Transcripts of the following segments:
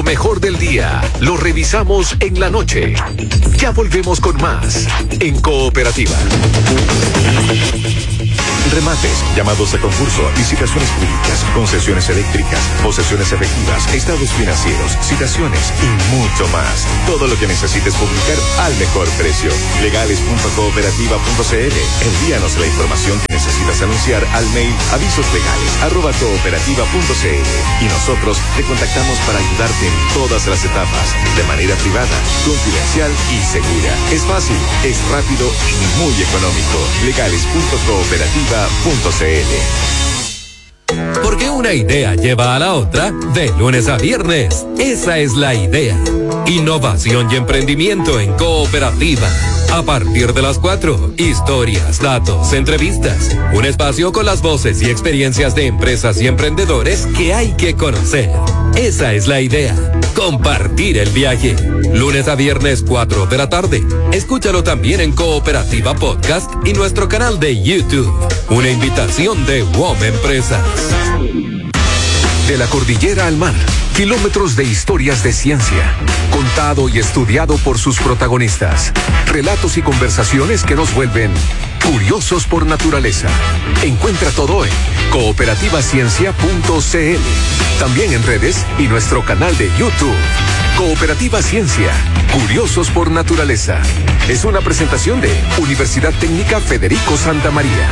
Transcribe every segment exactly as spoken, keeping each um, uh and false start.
Lo mejor del día lo revisamos en la noche. Ya volvemos con más en Cooperativa. Remates, llamados de concurso, licitaciones públicas, concesiones eléctricas, posesiones efectivas, estados financieros, citaciones y mucho más. Todo lo que necesites publicar al mejor precio. legales punto cooperativa punto c l. Envíanos la información que necesitas anunciar al mail avisoslegales arroba cooperativa punto c l y nosotros te contactamos para ayudarte en todas las etapas, de manera privada, confidencial y segura. Es fácil, es rápido y muy económico. legales punto cooperativa punto c l. Porque una idea lleva a la otra de lunes a viernes. Esa es la idea. Innovación y emprendimiento en Cooperativa. A partir de las cuatro, historias, datos, entrevistas. Un espacio con las voces y experiencias de empresas y emprendedores que hay que conocer. Esa es la idea. Compartir el viaje. Lunes a viernes, cuatro de la tarde. Escúchalo también en Cooperativa Podcast y nuestro canal de YouTube. Una invitación de W O M Empresas. De la cordillera al mar, kilómetros de historias de ciencia, contado y estudiado por sus protagonistas. Relatos y conversaciones que nos vuelven curiosos por naturaleza. Encuentra todo en cooperativa ciencia punto c l. También en redes y nuestro canal de YouTube. Cooperativa Ciencia, curiosos por naturaleza. Es una presentación de Universidad Técnica Federico Santa María.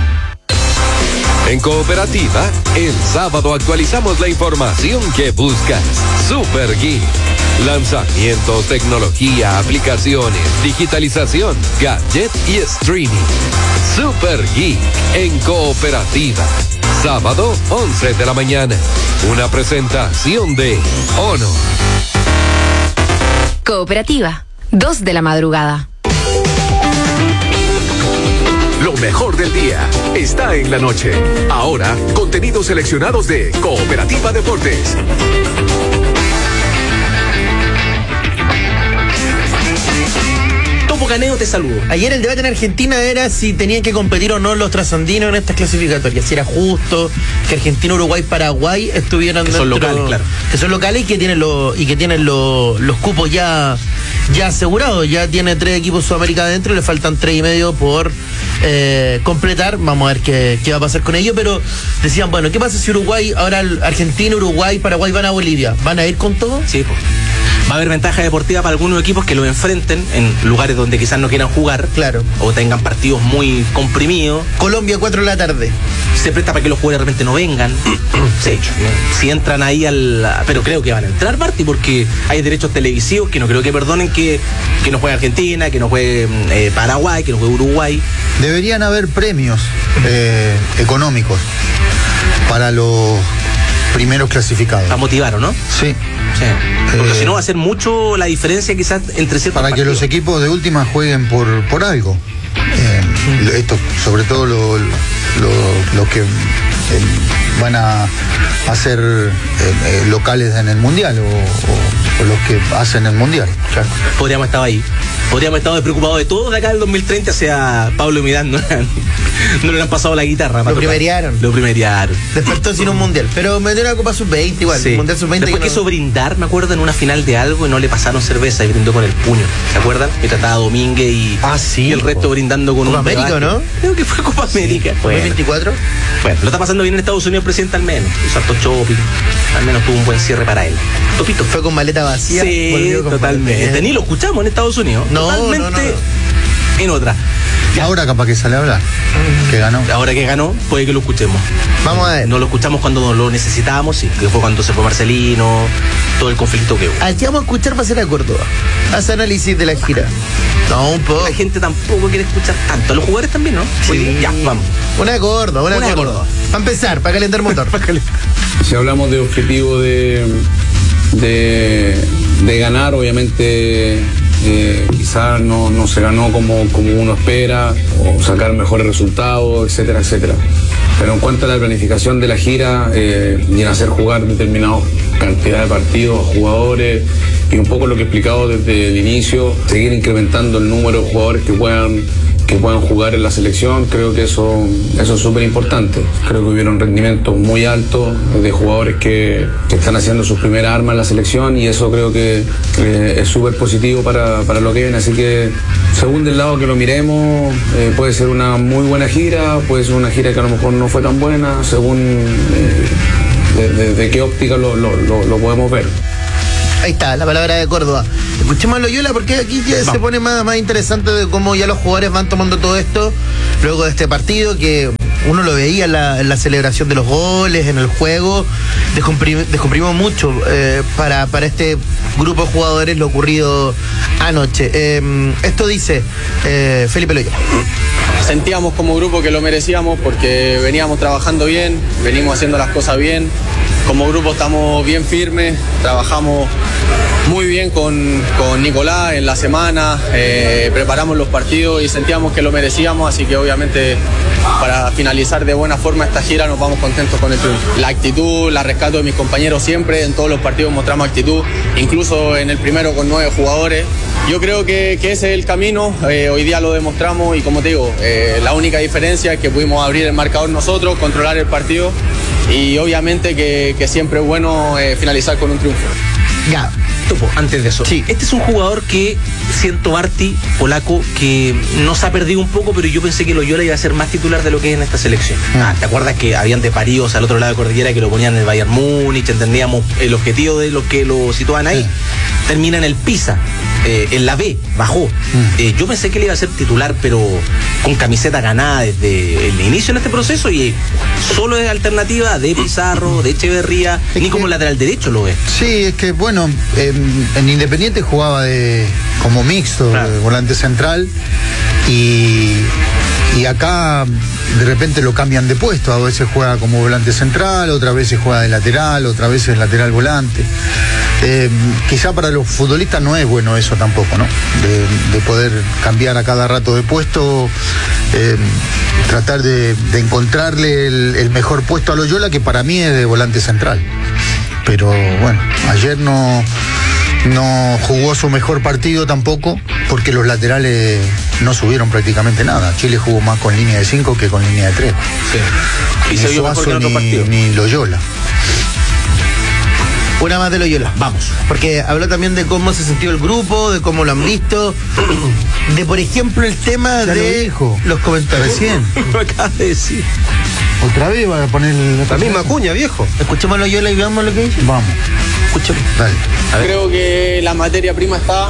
En Cooperativa, el sábado actualizamos la información que buscas. Super Geek. Lanzamientos, tecnología, aplicaciones, digitalización, gadget y streaming. Super Geek en Cooperativa. Sábado, once de la mañana. Una presentación de Honor. Cooperativa, dos de la madrugada. Lo mejor del día está en la noche. Ahora, contenidos seleccionados de Cooperativa Deportes. Topo Caneo, te saludo. Ayer el debate en Argentina era si tenían que competir o no los trasandinos en estas clasificatorias. Si era justo que Argentina, Uruguay, Paraguay estuvieran que son dentro, locales, claro. Que son locales y que tienen los y que tienen los, los cupos ya, ya asegurados. Ya tiene tres equipos Sudamérica adentro y le faltan tres y medio por eh, completar. Vamos a ver qué, qué va a pasar con ello. Pero decían, bueno, ¿qué pasa si Uruguay, ahora Argentina, Uruguay, Paraguay van a Bolivia? ¿Van a ir con todo? Sí, pues. Va a haber ventaja deportiva para algunos equipos que lo enfrenten en lugares donde quizás no quieran jugar. Claro. O tengan partidos muy comprimidos. Colombia, cuatro de la tarde. Se presta para que los jugadores realmente no vengan. Sí, si entran ahí al... Pero creo que van a entrar, Marti, porque hay derechos televisivos que no creo que perdonen que, que no juegue Argentina, que no juegue eh, Paraguay, que no juegue Uruguay. Deberían haber premios eh, económicos para los primeros clasificados. Para motivar, ¿o no? Sí. Sí. Porque Eh, si no va a ser mucho la diferencia quizás entre ciertos para que partidos. los equipos de última jueguen por, por algo. Eh, esto, sobre todo los lo, lo que eh, van a hacer eh, eh, locales en el mundial o, o, o los que hacen el mundial. Claro. Podríamos estar ahí. Podríamos estar despreocupados de todo de acá del dos mil treinta, sea Pablo Midán, no, no le han pasado la guitarra. Lo primeriaron. Lo primeriaron. Despertó sin un mundial. Pero metió la Copa sub veinte igual. Sí. Mundial sub veinte. Después que quiso no... brindar, me acuerdo, en una final de algo y no le pasaron cerveza y brindó con el puño. ¿Se acuerdan? Que trataba a Domínguez y, ah, sí, y el resto po. brindando con Copa un América, brebaje. ¿no? Creo que fue Copa América. Sí. Bueno. ¿dos mil veinticuatro? Bueno, lo está pasando bien en Estados Unidos el presidente al menos. Hizo harto shopping. Al menos tuvo un buen cierre para él. Topito. Fue con maleta vacía. Sí, con totalmente. maleta. Ni lo escuchamos en Estados Unidos. No, totalmente no, no, no. En otra. Ya. Ahora capaz que sale a hablar. Que ganó. Ahora que ganó, puede que lo escuchemos. Vamos a ver. No lo escuchamos cuando lo necesitábamos, sí, que fue cuando se fue Marcelino, todo el conflicto que hubo. Al que vamos a escuchar va a ser a Córdoba. Hace análisis de la gira. No, un poco. La gente tampoco quiere escuchar tanto. Los jugadores también, ¿no? Sí. Ya, vamos. Una de Córdoba, una, Una de de Córdoba. Córdoba. Para empezar, para calentar motor. Si hablamos de objetivo de, de, de ganar, obviamente eh, quizás no, no se ganó como, como uno espera, o sacar mejores resultados, etcétera, etcétera. Pero en cuanto a la planificación de la gira eh, y en hacer jugar determinados cantidad de partidos, jugadores, y un poco lo que he explicado desde el inicio, seguir incrementando el número de jugadores que puedan que puedan jugar en la selección. Creo que eso, eso es súper importante. Creo que hubieron rendimientos muy altos de jugadores que, que están haciendo sus primeras armas en la selección, y eso creo que eh, es súper positivo para, para lo que viene. Así que, según del lado que lo miremos, eh, puede ser una muy buena gira, puede ser una gira que a lo mejor no fue tan buena, según eh, de, de, de qué óptica lo, lo, lo, lo podemos ver. Ahí está, la palabra de Córdoba. Escuchemos a Loyola porque aquí ya Vamos. se pone más, más interesante de cómo ya los jugadores van tomando todo esto luego de este partido, que uno lo veía en la, en la celebración de los goles, en el juego. Descomprim, descomprimimos mucho eh, para, para este grupo de jugadores lo ocurrido anoche. Eh, esto dice eh, Felipe Loyola. Sentíamos como grupo que lo merecíamos porque veníamos trabajando bien, venimos haciendo las cosas bien. Como grupo estamos bien firmes, trabajamos muy bien con, con Nicolás en la semana, eh, preparamos los partidos y sentíamos que lo merecíamos, así que obviamente para finalizar de buena forma esta gira nos vamos contentos con el triunfo. La actitud la rescato de mis compañeros siempre, en todos los partidos mostramos actitud, incluso en el primero con nueve jugadores. Yo creo que, que ese es el camino, eh, hoy día lo demostramos y como te digo, eh, la única diferencia es que pudimos abrir el marcador nosotros, controlar el partido y obviamente que, que siempre es bueno eh, finalizar con un triunfo. Ya, Topo, antes de eso. Sí. Este es un jugador que siento, Marti, polaco, que nos ha perdido un poco, pero yo pensé que Loyola iba a ser más titular de lo que es en esta selección. Ah, ¿te acuerdas que habían de paríos al otro lado de Cordillera que lo ponían en el Bayern Múnich? Entendíamos el objetivo de los que lo situaban ahí. Sí. Termina en el Pisa, eh, en la B, bajó. Mm. Eh, yo pensé que él iba a ser titular, pero con camiseta ganada desde el inicio en este proceso, y solo es alternativa de Pizarro, de Echeverría, es ni que, como lateral derecho lo ve. Sí, es que bueno, en, en Independiente jugaba de como mixto, claro, de volante central, y, y acá de repente lo cambian de puesto, a veces juega como volante central, otras veces juega de lateral, otras veces lateral volante. Eh, quizá para los futbolistas no es bueno eso tampoco, ¿no? De, de poder cambiar a cada rato de puesto, eh, tratar de, de encontrarle el, el mejor puesto a Loyola, que para mí es de volante central. Pero bueno, ayer no, no jugó su mejor partido tampoco, porque los laterales no subieron prácticamente nada. Chile jugó más con línea de cinco que con línea de tres. Sí. Y se vio mejor que en otro partido. Ni Loyola. Una más de Loyola, vamos. Porque habló también de cómo se sintió el grupo, de cómo lo han visto, de por ejemplo el tema ya de dijo. Los comentarios. Recién. Lo acabas de decir. Otra vez va a poner la, la misma cuña, viejo. Escuchemos a Loyola y veamos lo que dice. Vamos. Escuchemos. Dale. Creo que la materia prima está,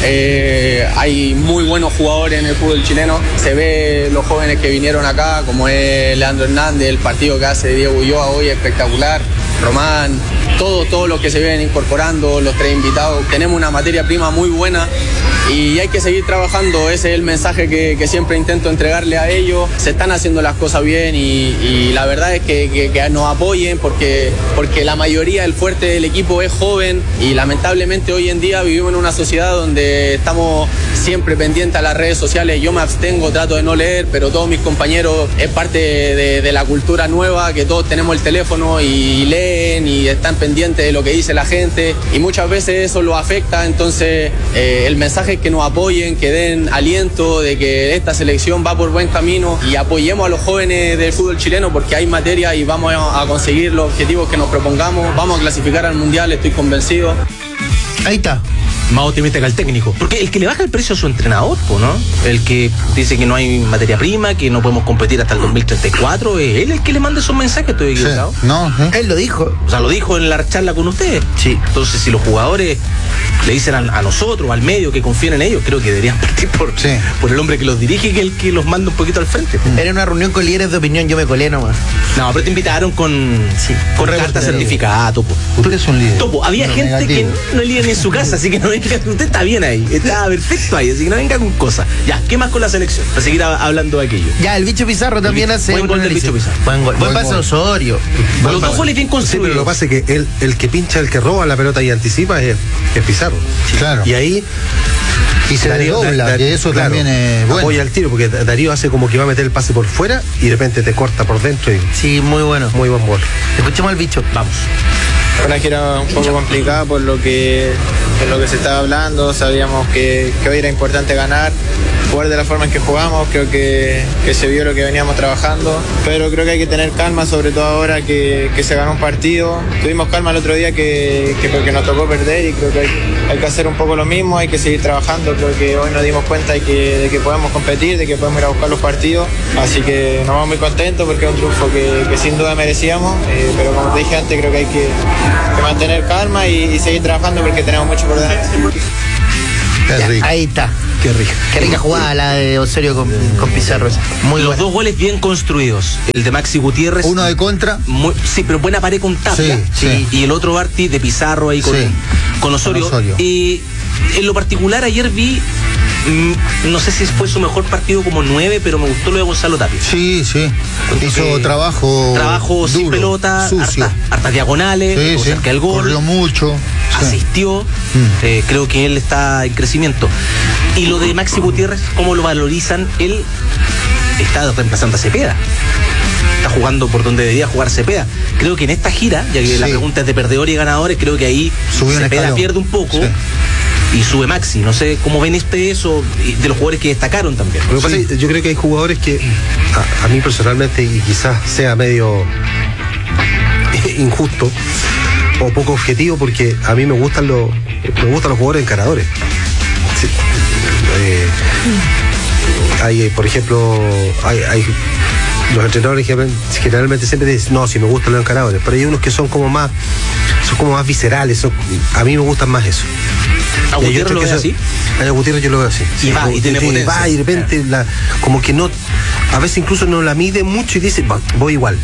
eh, hay muy buenos jugadores en el fútbol chileno, se ve los jóvenes que vinieron acá, como es Leandro Hernández, el partido que hace Diego Ulloa hoy espectacular, Román, todo, todo lo que se vienen incorporando, los tres invitados, tenemos una materia prima muy buena y hay que seguir trabajando, ese es el mensaje que, que siempre intento entregarle a ellos, se están haciendo las cosas bien y, y la verdad es que, que, que nos apoyen porque, porque la mayoría del fuerte del equipo es joven y lamentablemente hoy en día vivimos en una sociedad donde estamos siempre pendientes a las redes sociales, yo me abstengo, trato de no leer, pero todos mis compañeros es parte de, de la cultura nueva, que todos tenemos el teléfono y leen y están pendientes de lo que dice la gente y muchas veces eso lo afecta, entonces eh, el mensaje es que nos apoyen, que den aliento de que esta selección va por buen camino y apoyemos a los jóvenes del fútbol chileno porque hay materia y vamos a, a conseguir los objetivos que nos propongamos, vamos a clasificar al mundial, estoy convencido. Ahí está. Más optimista que el técnico. Porque el que le baja el precio a su entrenador, ¿no? El que dice que no hay materia prima, que no podemos competir hasta el dos mil treinta y cuatro, es él el que le manda esos mensajes, estoy equivocado. Sí. No, ¿eh? Él lo dijo. O sea, lo dijo en la charla con ustedes. Sí. Entonces, si los jugadores le dicen a, a nosotros, al medio, que confíen en ellos, creo que deberían partir por, sí. por el hombre que los dirige, que el que los manda un poquito al frente. Mm. Era una reunión con líderes de opinión, yo me colé nomás. No, pero te invitaron con, sí, con, con carta certificada, Topo. ¿Ustedes son líderes? Topo, había no, gente negativo. Que no es líder ni en su casa, así que no venga, usted está bien ahí, está perfecto ahí, así que no venga con cosas. Ya, ¿qué más con la selección? Para seguir a, hablando de aquello. Ya, el bicho Pizarro también hace buen gol del bicho Pizarro. Buen gol. Buen pase Osorio. Los dos goles bien construidos. Sí, pero lo que pasa es que el, el que pincha, el que roba la pelota y anticipa es, es Pizarro. Sí. Claro. Y ahí y se Darío, dobla, da, da, que eso claro, también es bueno. Apoya el tiro, porque Darío hace como que va a meter el pase por fuera y de repente te corta por dentro. Y sí, muy bueno. Muy buen gol. Escuchemos al bicho. Vamos. Una gira un poco complicada por lo que en lo que se estaba hablando, sabíamos que, que hoy era importante ganar, jugar de la forma en que jugamos, creo que, que se vio lo que veníamos trabajando, pero creo que hay que tener calma, sobre todo ahora que, que se ganó un partido. Tuvimos calma el otro día que, que porque nos tocó perder y creo que hay, hay que hacer un poco lo mismo, hay que seguir trabajando, creo que hoy nos dimos cuenta de que, de que podemos competir, de que podemos ir a buscar los partidos, así que nos vamos muy contentos porque es un triunfo que, que sin duda merecíamos, eh, pero como te dije antes, creo que hay que, que mantener calma y, y seguir trabajando porque tenemos mucho por delante. Ya, ahí está. Qué rica. Qué rica jugada la de Osorio con, con Pizarro. Muy Los buena. dos goles bien construidos. El de Maxi Gutiérrez. Uno de contra. Muy, sí, pero buena pared con Tapia. Sí, sí. Y el otro Barti de Pizarro ahí con, Sí. con Osorio. Con Osorio. Y en lo particular ayer vi, mm, no sé si fue su mejor partido como nueve, pero me gustó lo de Gonzalo Tapia. Sí, sí. Hizo que- trabajo. Trabajo sin duro, pelota, sucio. hartas, hartas diagonales, Sí, estuvo sí. cerca del gol. Corrió mucho. Sí. Asistió, Mm. eh, creo que él está en crecimiento. Y lo de Maxi Gutiérrez, ¿cómo lo valorizan? Él está reemplazando a Cepeda. Está jugando por donde debería jugar Cepeda. Creo que en esta gira, ya que Sí. la pregunta es de perdedores y ganadores, creo que ahí Subió un Cepeda escalón. pierde un poco Sí. y sube Maxi. No sé cómo ven este eso y de los jugadores que destacaron también. Lo que pasa es que yo creo que hay jugadores que a, a mí personalmente, y quizás sea medio injusto o poco objetivo, porque a mí me gustan los me gustan los jugadores encaradores. Sí. Eh, hay, eh, por ejemplo, hay, hay los entrenadores que generalmente siempre dicen, no, si me gustan los encaradores, pero hay unos que son como más son como más viscerales, son- a mí me gustan más eso. ¿A Y hay Gutiérrez otros lo que ve son- así? A Gutiérrez yo lo veo así. Y va, y tiene potencia. va, y de repente la, como que no, a veces incluso no la mide mucho y dice, "Va, voy igual".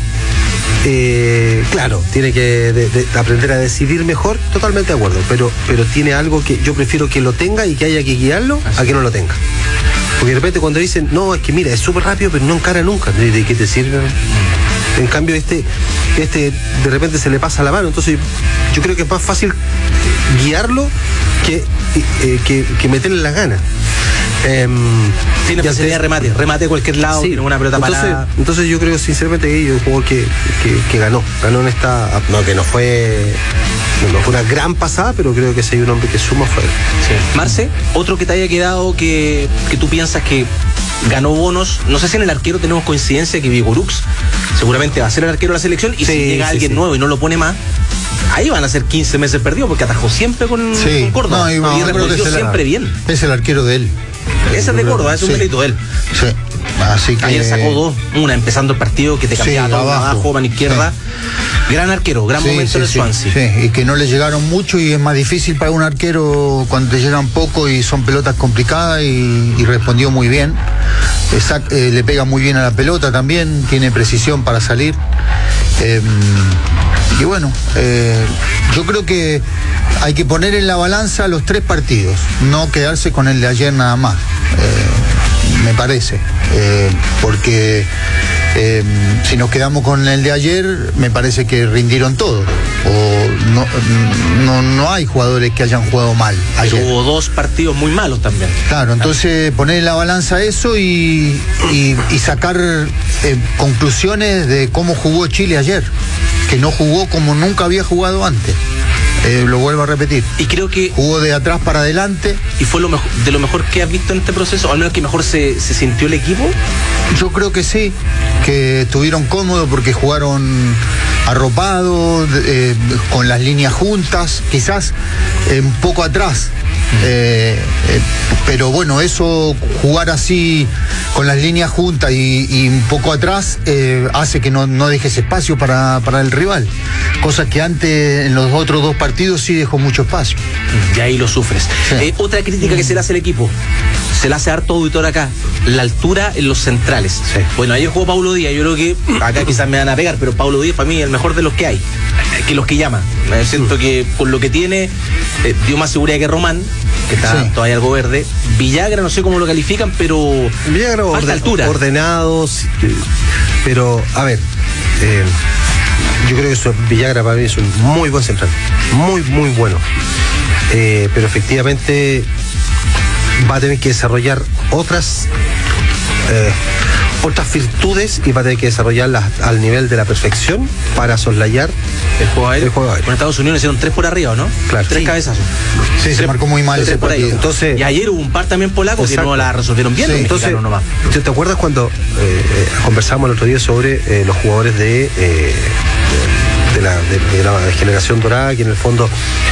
Eh, claro, tiene que de- de aprender a decidir mejor, totalmente de acuerdo, pero, pero tiene algo que yo prefiero que lo tenga y que haya que guiarlo a que no lo tenga. Porque de repente cuando dicen, no, es que mira, es súper rápido, pero no encara nunca, ¿de, de qué te sirve? En cambio, este, este de repente se le pasa la mano, entonces yo creo que es más fácil guiarlo que, eh, que, que meterle las ganas. Em, Tiene y facilidad de remate, remate de cualquier lado, Sí. tiene una pelota entonces, parada. entonces yo creo sinceramente que ellos un jugador que, que, que ganó, ganó en esta, no que no fue, no fue una gran pasada, pero creo que si hay un hombre que suma fue él. Sí. Marce, otro que te haya quedado que, que tú piensas que ganó bonos, no sé si en el arquero tenemos coincidencia que Vigorux seguramente va a ser el arquero de la selección y Sí, si llega sí, alguien sí. nuevo y no lo pone más, ahí van a ser quince meses perdidos porque atajó siempre con, Sí. con Córdoba No, y- y, no, yo creo que respondió es el- siempre bien. Es el arquero de él. Ese es de Córdoba, es un Sí. mérito de él. Sí. Así que. Ayer sacó dos, una empezando el partido que te cambiaba Sí, todo, abajo. abajo, mano izquierda. Gran arquero, gran Sí, momento sí, en el sí, Swansea. sí, y que no le llegaron mucho y es más difícil para un arquero cuando te llegan poco y son pelotas complicadas y, y respondió muy bien. Exact- eh, le pega muy bien a la pelota también, tiene precisión para salir. Eh, y bueno, eh, yo creo que hay que poner en la balanza los tres partidos, no quedarse con el de ayer nada más. Eh, me parece, eh, porque eh, si nos quedamos con el de ayer, me parece que rindieron todos. O no, no, no hay jugadores que hayan jugado mal Pero ayer. hubo dos partidos muy malos también. Claro, entonces poner en la balanza eso y, y, y sacar eh, conclusiones de cómo jugó Chile ayer, que no jugó como nunca había jugado antes. Eh, lo vuelvo a repetir. Y creo que Jugó de atrás para adelante. y fue lo mejor, de lo mejor que has visto en este proceso, o al menos que mejor se, se sintió el equipo. Yo creo que sí, que estuvieron cómodos porque jugaron arropados, eh, con las líneas juntas, quizás eh, un poco atrás. Eh, eh, pero bueno, eso, jugar así con las líneas juntas y, y un poco atrás, eh, hace que no, no dejes espacio para, para el rival. Cosa que antes en los otros dos partidos sí dejó mucho espacio. Y ahí lo sufres. Sí. Eh, otra crítica que se le hace al equipo, se le hace harto auditor acá, la altura en los centrales. Bueno, ayer jugó Paulo Díaz, yo creo que acá quizás me van a pegar, pero Paulo Díaz para mí es el mejor de los que hay, eh, que los que llaman. Eh, siento que con lo que tiene, eh, dio más seguridad que Román, que está Sí. todavía algo verde. Villagra, no sé cómo lo califican, pero Villagra falta orden- altura. ordenados, eh, pero a ver, eh, yo creo que eso, Villagra para mí es un muy buen central, muy, muy bueno. Eh, pero efectivamente va a tener que desarrollar otras eh, otras virtudes y va a tener que desarrollarlas al nivel de la perfección para soslayar el juego aéreo. El juego aéreo. Con Estados Unidos hicieron tres por arriba, ¿no? Claro. Tres Sí. cabezazos. Sí, tres, se marcó muy mal ese partido. Entonces, y ayer hubo un par también polacos que no la resolvieron bien. Sí, entonces, nomás. ¿te acuerdas cuando eh, eh, conversamos el otro día sobre eh, los jugadores de, eh, de, de, la, de, de la generación dorada, que en el fondo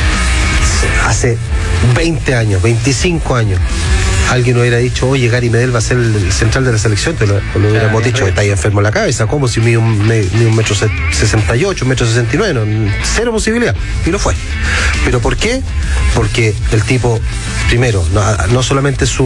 hace veinte años, veinticinco años, alguien hubiera dicho, oye, Gary Medel va a ser el central de la selección, te lo, lo hubiéramos dicho, está ahí enfermo en la cabeza, ¿cómo si mide un, mide un metro sesenta y ocho, un metro sesenta y nueve? No, cero posibilidad, y lo fue. ¿Pero por qué? Porque el tipo, primero, no, no solamente su,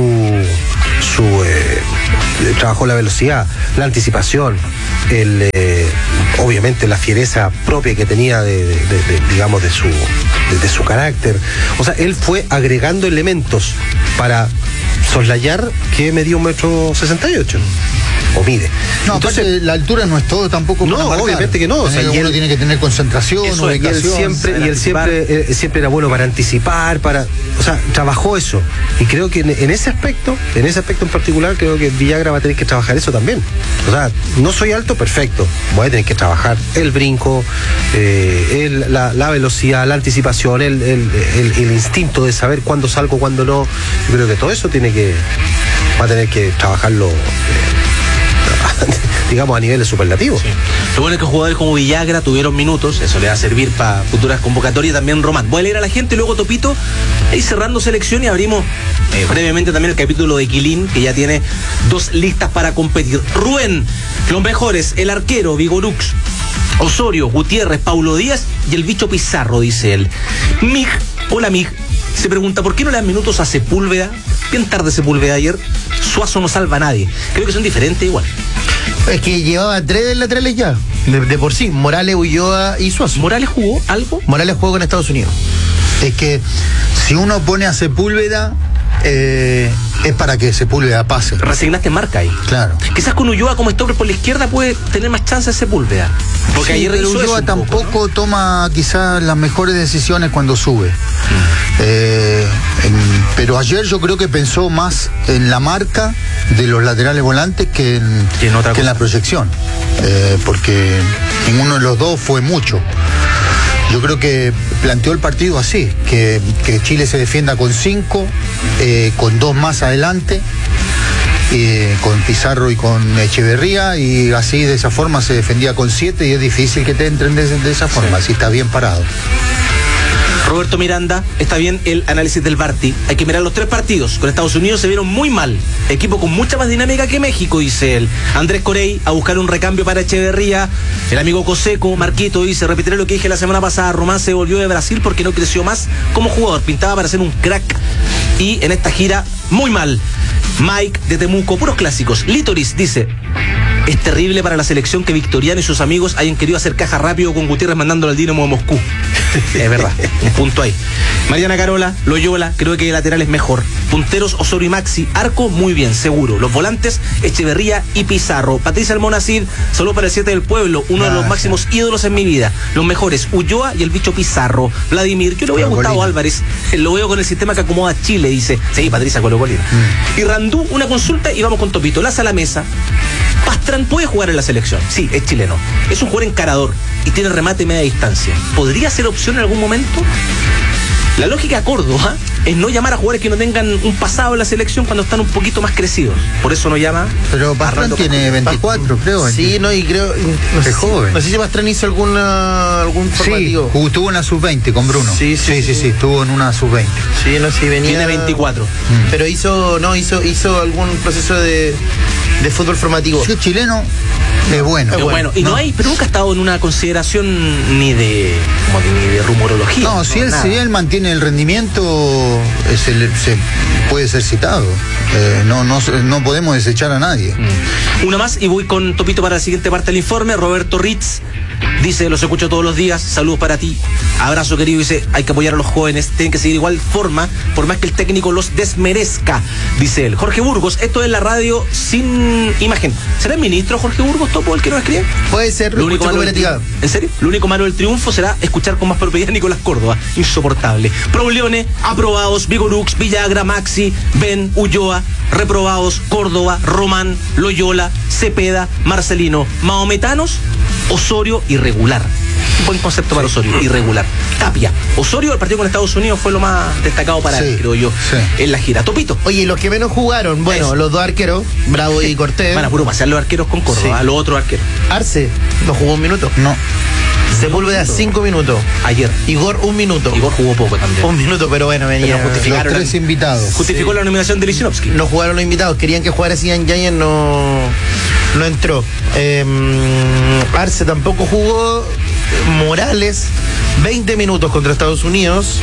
su eh, trabajó la velocidad, la anticipación, el, eh, obviamente la fiereza propia que tenía de, de, de, de digamos, de su, de, de su carácter. O sea, él fue agregando elementos para soslayar que medía un metro sesenta y ocho. O mide. No, entonces aparte, la altura no es todo tampoco. No, para obviamente que no. O sea, uno y él, tiene que tener concentración, eso, y él siempre, y él siempre, eh, siempre era bueno para anticipar, para, o sea, trabajó eso. Y creo que en, en ese aspecto, en ese aspecto en particular, creo que Villagra va a tener que trabajar eso también. O sea, no soy alto, perfecto. Voy a tener que trabajar el brinco, eh, el, la, la velocidad, la anticipación, el, el, el, el instinto de saber cuándo salgo, cuándo no. Yo creo que todo eso tiene que, va a tener que trabajarlo. Eh, digamos a niveles superlativos. Sí. Lo bueno es que jugadores como Villagra tuvieron minutos, eso le va a servir para futuras convocatorias. También Román. Voy a leer a la gente, luego Topito, y cerrando selección, y abrimos eh, brevemente también el capítulo de Quilín, que ya tiene dos listas para competir. Rubén, los mejores, el arquero, Vigorux, Osorio, Gutiérrez, Paulo Díaz y el bicho Pizarro, dice él. Mig, hola Mig, se pregunta, ¿por qué no le dan minutos a Sepúlveda? Bien tarde Sepúlveda ayer. Suazo no salva a nadie. Creo que son diferentes igual. Es que llevaba tres laterales ya, de, de por sí, Morales, Ulloa y Suazo. ¿Morales jugó algo? Morales jugó con Estados Unidos. Es que si uno pone a Sepúlveda, eh, es para que Sepúlveda pase. Resignaste marca ahí. Claro. Quizás con Ulloa como stopper por la izquierda puede tener más chance de Sepúlveda. Porque sí, ayer pero Ulloa tampoco poco, ¿no? toma quizás las mejores decisiones cuando sube. Mm. Eh, en, pero ayer yo creo que pensó más en la marca de los laterales volantes que en, que en, otra que en la proyección. Eh, porque ninguno de los dos fue mucho. Yo creo que planteó el partido así, que, que Chile se defienda con cinco, eh, con dos más adelante, eh, con Pizarro y con Echeverría, y así de esa forma se defendía con siete, y es difícil que te entren de, de esa forma, sí. Si está bien parado. Roberto Miranda, está bien el análisis del Barty. Hay que mirar los tres partidos. Con Estados Unidos se vieron muy mal. Equipo con mucha más dinámica que México, dice él. Andrés Corey, a buscar un recambio para Echeverría. El amigo Coseco, Marquito, dice, repetiré lo que dije la semana pasada. Román se volvió de Brasil porque no creció más como jugador. Pintaba para ser un crack. Y en esta gira, muy mal. Mike de Temuco, puros clásicos. Litoris dice, es terrible para la selección que Victoriano y sus amigos hayan querido hacer caja rápido con Gutiérrez mandándolo al Dinamo de Moscú. Es verdad, un punto ahí. Mariana Carola, Loyola, creo que el lateral es mejor. Punteros, Osorio y Maxi. Arco, muy bien, seguro. Los volantes, Echeverría y Pizarro. Patricia Almonacid, saludo para el siete del pueblo, uno Gracias. de los máximos ídolos en mi vida. Los mejores, Ulloa y el bicho Pizarro. Vladimir, yo le voy a Gustavo Álvarez, lo veo con el sistema que acomoda Chile, dice. Sí, Patricia Colo Colina. Mm. Y Randú, una consulta y vamos con Topito. Laza la mesa. Pastrán puede jugar en la selección, sí, es chileno. Es un jugador encarador y tiene remate media distancia. ¿Podría ser opción en algún momento? La lógica a Córdoba es no llamar a jugadores que no tengan un pasado en la selección cuando están un poquito más crecidos. Por eso no llama. Pero Pastrán tiene veinticuatro, creo. Sí, no, y creo. No es sé joven. Si, no sé si Pastrán hizo alguna, algún formativo. Sí, estuvo en la sub veinte con Bruno. Sí, sí, sí, sí, sí, sí estuvo en una sub veinte. Sí, no sé, sí, venía. Tiene veinticuatro. Mm. Pero hizo, no, hizo, hizo algún proceso de, de fútbol formativo. Si es chileno, es bueno. Es bueno. bueno. Y no, no hay, pero nunca ha estado en una consideración ni de, como que ni de rumorología. No, no si él, si él mantiene el rendimiento, se, se puede ser citado. Eh, no, no, no podemos desechar a nadie. Mm. Una más y voy con Topito para la siguiente parte del informe. Roberto Ritz dice, los escucho todos los días, saludos para ti, abrazo querido, dice, hay que apoyar a los jóvenes, tienen que seguir igual forma, por más que el técnico los desmerezca, dice él. Jorge Burgos, esto es la radio sin imagen. ¿Será el ministro Jorge Burgos? Topo el que nos escribe? Puede ser, Lo único malo del cooperativa. tri- ¿En serio? Lo único malo del triunfo será escuchar con más propiedad a Nicolás Córdoba. Insoportable. Probleone, aprobados, Vigorux, Villagra, Maxi, Ben, Ulloa, reprobados, Córdoba, Román, Loyola, Cepeda, Marcelino, Mahometanos, Osorio, irregular. Buen concepto para Osorio, irregular. Tapia. Osorio, el partido con Estados Unidos fue lo más destacado para Sí, él, creo yo, sí. en la gira. Topito. Oye, y los que menos jugaron, bueno, Eso. los dos arqueros, Bravo y Cortés. Van a puro pasear los arqueros con Córdoba, Sí. los otros arqueros. Arce, no jugó un minuto. No. Sepúlveda, cinco minutos. Ayer. Igor, un minuto. Igor jugó poco también. Un minuto, pero bueno, venía. Pero justifica- Los Fijaron tres la- invitados. Justificó la nominación de Lisinovsky. No jugaron los invitados, querían que jugara Sian Yayen, no, no entró. Eh, Arce tampoco jugó. Morales, veinte minutos contra Estados Unidos.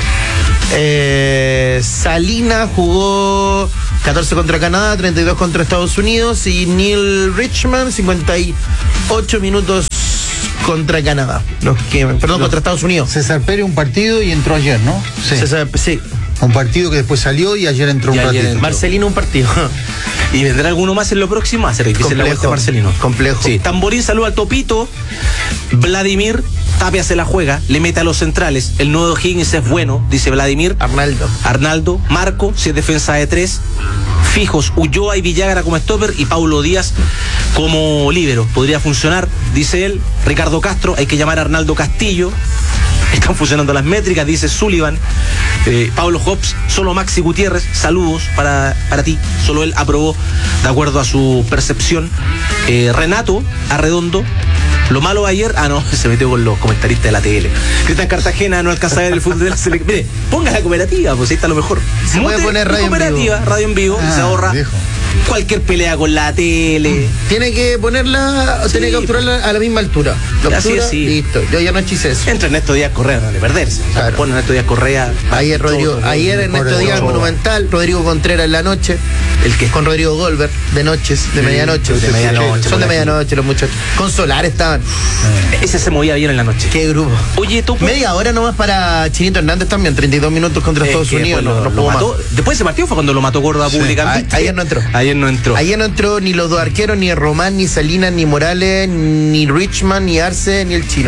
Eh, Salina jugó catorce contra Canadá, treinta y dos contra Estados Unidos. Y Neil Richman, cincuenta y ocho minutos contra Canadá. Los que, perdón, contra Estados Unidos. César Pérez un partido y entró ayer, ¿no? Sí. César- sí. Un partido que después salió y ayer entró Y un ayer ratito. entró. Marcelino, un partido. ¿Y vendrá alguno más en lo próximo? Hacer dice la Complejo. vuelta Marcelino. Complejo. Sí, Tamborín saluda al Topito. Vladimir, Tapia se la juega, le mete a los centrales. El nuevo Higgins es bueno, dice Vladimir. Arnaldo. Arnaldo, Marco, si es defensa de tres. Fijos, Ulloa y Villagra como stopper y Paulo Díaz como líbero. Podría funcionar, dice él. Ricardo Castro, hay que llamar a Arnaldo Castillo. Están funcionando las métricas, dice Sullivan. Eh, Pablo Hobbs, solo Maxi Gutiérrez, saludos para, para ti. Solo él aprobó de acuerdo a su percepción. Eh, Renato Arredondo. Lo malo de ayer, ah no, se metió con los comentaristas de la T L. Cristian Cartagena no alcanza a ver el fútbol de la selección. Mire, ponga la cooperativa, pues ahí está lo mejor. Se puede Mute poner la radio en cooperativa, vivo. radio en vivo, y Ah, se ahorra viejo. cualquier pelea con la tele. Tiene que ponerla, Sí, tiene que capturarla a la misma altura. La Así captura, es, sí. listo. Yo ya no hechicé eso. Entra Ernesto Díaz Correa, no de perderse. Claro. Pone Ernesto Díaz Correa. Ayer Rodrigo, Todo, ayer Ernesto mejor Díaz de- Monumental, Rodrigo Contreras en la noche, El que con Rodrigo Goldberg de noches, de Sí, medianoche. de medianoche, Son por de la medianoche los muchachos. Con Solar estaban. Ese se movía bien en la noche. Qué grupo. Oye, Topo. Media hora nomás para Chinito Hernández también, treinta y dos minutos contra Eh, Estados que Unidos. después No, lo- no lo jugó mató. más. Después de ese partido fue cuando lo mató Córdoba públicamente. A- ayer no entró. Ayer no entró. Ayer no entró ni los dos arqueros, ni Román, ni Salinas, ni Morales, ni Richman, ni Arce, ni el chino.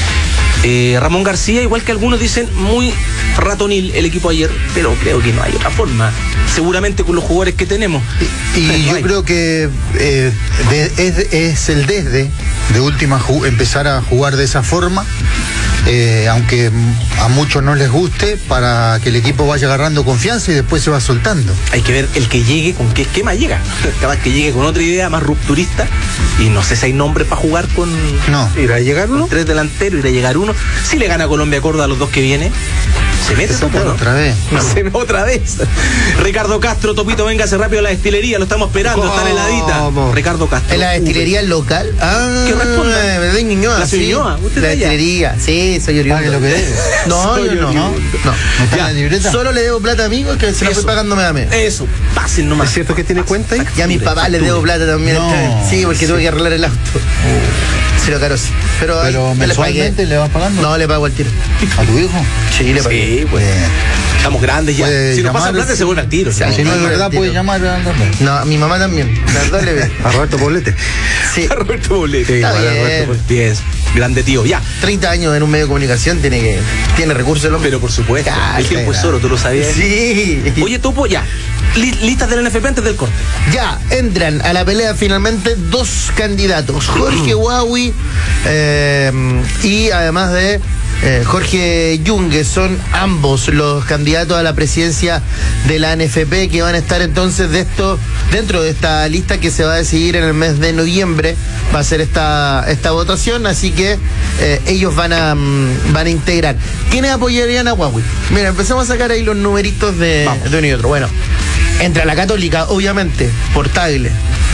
Eh, Ramón García, igual que algunos dicen, muy ratonil el equipo ayer, pero creo que no hay otra forma. Seguramente con los jugadores que tenemos. Y No yo hay. creo que eh, de- es, es el desde de última ju- empezar a jugar de esa forma, eh, aunque a muchos no les guste, para que el equipo vaya agarrando confianza y después se va soltando. Hay que ver el que llegue, con qué esquema llega. Capaz que llegue con otra idea más rupturista. Y no sé si hay nombres para jugar con, No. ¿Irá a llegar uno? con tres delanteros, irá a llegar uno. Si le gana Colombia Córdoba a los dos que viene, se mete Topo, ¿no? Otra vez. No se ve otra vez. Ricardo Castro, Topito, véngase rápido a la destilería, lo estamos esperando, está en heladita. ¿Cómo? Ricardo Castro. ¿En la destilería local? Ah, Que responda. me doy Ñuñoa, ¿La soy sí. Ñuñoa? ¿Usted La de allá? destilería, sí, soy oriundo. Pague lo que debe. No, Soy yo no. oriundo. No. ¿No está en la libreta? Solo le debo plata a amigos que se la Eso. fui pagando mes a mes. Eso, pasen nomás. ¿Es cierto que tiene cuenta ahí? Y a mis papás les debo plata también. No. Sí, porque tuve que arreglar el auto. Sí, lo caro sí. Pero, ahí, Pero ya le pagué. mensualmente le vas pagando. No, le pago al tiro. ¿A tu hijo? Sí, le pagué. Sí, pues. Bien. Estamos grandes ya. Puede Si nos llamar, pasan plata, sí. se vuelve al tiro. Sí, ¿no? Si no es no, verdad, no, puede no. llamar a No, a mi mamá también. Las dos le ve. A Roberto Poblete. Sí. Roberto Boleto. Está Igual a bien. Roberto Boleto. Bien, grande tío. Ya. treinta años en un medio de comunicación tiene que tiene recursos el hombre. Pero por supuesto, Ya, el tiempo es claro. oro, tú lo sabías. Sí. Oye, Topo, ya. Li- listas del N F P antes del corte. Ya entran a la pelea finalmente dos candidatos, Jorge Huawei eh, y además de eh, Jorge Yungue, son ambos los candidatos a la presidencia de la N F P que van a estar entonces de esto dentro de esta lista que se va a decidir en el mes de noviembre. Va a ser esta, esta votación, así que eh, ellos van a, mm, van a integrar. ¿Quiénes apoyarían a Huawei? Mira, empezamos a sacar ahí los numeritos de, de uno y otro. Bueno, entra la Católica, obviamente, por Tagle.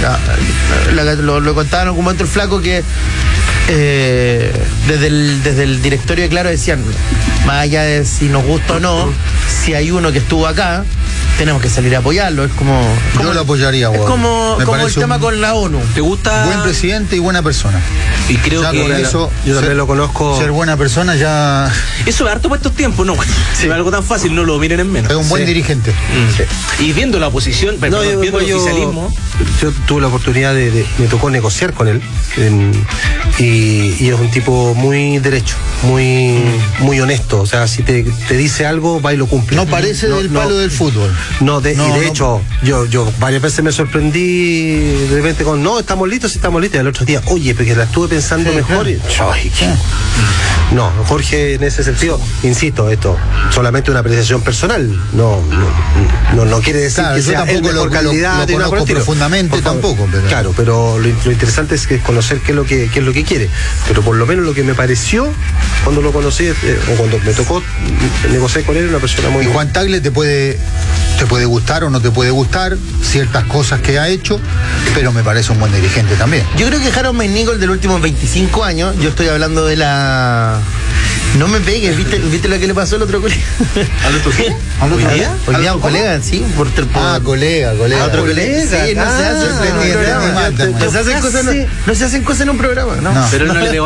La- la- lo, lo contaba en algún momento el flaco que eh, desde, el, desde el directorio de Claro decían, más allá de si nos gusta o no, si hay uno que estuvo acá, tenemos que salir a apoyarlo. Es como. como Yo lo apoyaría, Es Guado. como, Me como el parece tema un con la ONU. ¿Te gusta? Buen presidente y buena persona. Y creo Ya que con eso, yo también ser- lo conozco. Ser buena persona ya eso es harto para estos tiempos, ¿no? Si es algo tan fácil, no lo miren en menos. es un buen Sí. dirigente. Mm. Y viendo la oposición, perdón, No, yo, viendo el yo- oficialismo. yo tuve la oportunidad de, de- me tocó negociar con él en- y, y es un tipo muy derecho, muy muy honesto. O sea, si te, te dice algo, va y lo cumple. No parece No, del no, palo del fútbol. No, de, No, y de no. hecho, yo, yo varias veces me sorprendí de repente con, no, estamos listos, sí estamos listos. Y al otro día, oye, porque la estuve pensando Sí, mejor. claro. Y, ay, qué- No, Jorge, en ese sentido, insisto, esto solamente una apreciación personal. No, no, no, no quiere decir Claro, que yo sea el tampoco mejor lo- lo- candidato lo y nada por el conozco estilo. profundamente Por favor. tampoco, pero- Claro, pero lo, lo interesante es que conocer qué es lo que qué es lo que quiere. Pero por lo menos lo que me pareció cuando lo conocí eh, o cuando me tocó mm, negociar con él, una persona muy Y Juan Tagle te puede, te puede gustar o no te puede gustar ciertas cosas que ha hecho, pero me parece un buen dirigente también. Yo creo que Harold McNichol de los últimos veinticinco años, yo estoy hablando de la. No me pegues, ¿viste, ¿viste lo que le pasó al otro colega? ¿Al otro qué? ¿Al otro ¿Hoy día? Hoy día un colega, sí, por, por Ah, colega, colega. a otro colega. Sí, no se hace Ah, en un entendí, programa. entendí mal, No se hacen cosas, no, no se hacen cosas en un programa, ¿no? No. Pero él no le